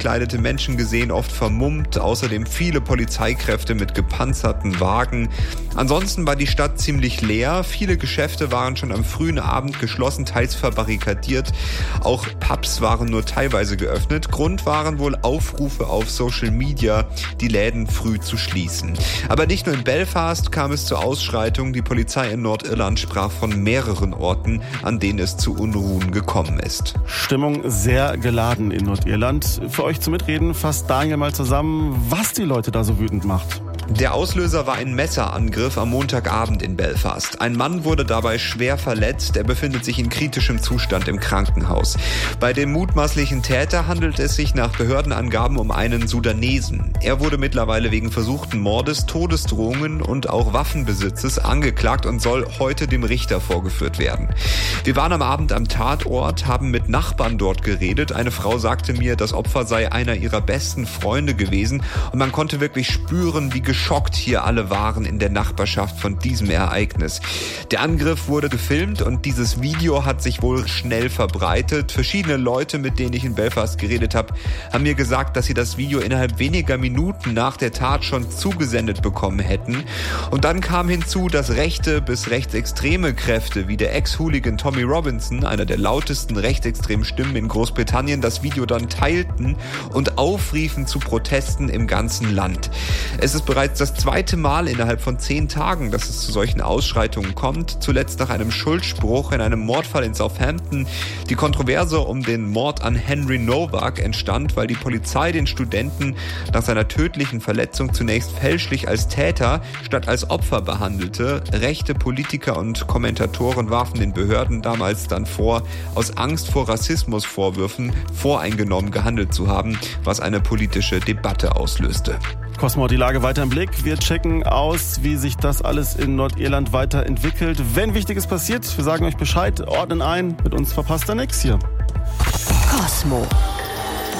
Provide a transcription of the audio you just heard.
gekleidete Menschen gesehen, oft vermummt. Außerdem viele Polizeikräfte mit gepanzerten Wagen. Ansonsten war die Stadt ziemlich leer. Viele Geschäfte waren schon am frühen Abend geschlossen, teils verbarrikadiert. Auch Pubs waren nur teilweise geöffnet. Grund waren wohl Aufrufe auf Social Media, die Läden früh zu schließen. Aber nicht nur in Belfast kam es zu Ausschreitungen. Die Polizei in Nordirland sprach von mehreren Orten, an denen es zu Unruhen gekommen ist. Stimmung sehr geladen in Nordirland. Für euch zum Mitreden fasst Daniel mal zusammen, was die Leute da so wütend macht. Der Auslöser war ein Messerangriff am Montagabend in Belfast. Ein Mann wurde dabei schwer verletzt. Er befindet sich in kritischem Zustand im Krankenhaus. Bei dem mutmaßlichen Täter handelt es sich nach Behördenangaben um einen Sudanesen. Er wurde mittlerweile wegen versuchten Mordes, Todesdrohungen und auch Waffenbesitzes angeklagt und soll heute dem Richter vorgeführt werden. Wir waren am Abend am Tatort, haben mit Nachbarn dort geredet. Eine Frau sagte mir, das Opfer sei einer ihrer besten Freunde gewesen und man konnte wirklich spüren, wie geschockt hier alle waren in der Nachbarschaft von diesem Ereignis. Der Angriff wurde gefilmt und dieses Video hat sich wohl schnell verbreitet. Verschiedene Leute, mit denen ich in Belfast geredet habe, haben mir gesagt, dass sie das Video innerhalb weniger Minuten nach der Tat schon zugesendet bekommen hätten. Und dann kam hinzu, dass rechte bis rechtsextreme Kräfte wie der Ex-Hooligan Tommy Robinson, einer der lautesten rechtsextremen Stimmen in Großbritannien, das Video dann teilten und aufriefen zu Protesten im ganzen Land. Es ist bereits das zweite Mal innerhalb von 10 Tagen, dass es zu solchen Ausschreitungen kommt. Zuletzt nach einem Schuldspruch in einem Mordfall in Southampton. Die Kontroverse um den Mord an Henry Novak entstand, weil die Polizei den Studenten nach seiner tödlichen Verletzung zunächst fälschlich als Täter statt als Opfer behandelte. Rechte Politiker und Kommentatoren warfen den Behörden damals dann vor, aus Angst vor Rassismusvorwürfen voreingenommen gehandelt zu haben, was eine politische Debatte auslöste. Cosmo, die Lage weiter im Blick. Wir checken aus, wie sich das alles in Nordirland weiterentwickelt. Wenn Wichtiges passiert, wir sagen euch Bescheid, ordnen ein. Mit uns verpasst ihr nichts hier. Cosmo.